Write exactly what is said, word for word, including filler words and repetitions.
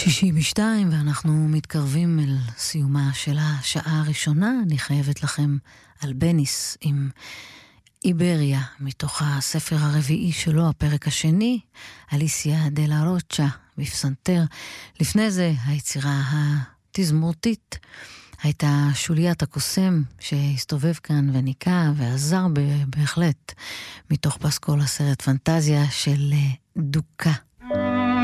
שישים ושתיים, ואנחנו מתקרבים אל סיומה של השעה הראשונה. אני חייבת לכם אלבניס עם איבריה, מתוך הספר הרביעי שלו, הפרק השני, אליסיה דה לה רוצ'ה, בפסנתר. לפני זה, היצירה התזמורתית, הייתה שוליית הקוסם, שהסתובב כאן וניקה ועזר בהחלט, מתוך פסקול הסרט פנטזיה של דוקה.